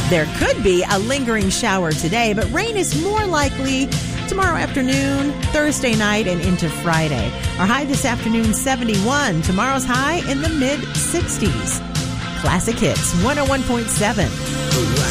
There could be a lingering shower today, but rain is more likely tomorrow afternoon, Thursday night, and into Friday. Our high this afternoon, 71. Tomorrow's high in the mid-60s. Classic Hits, 101.7.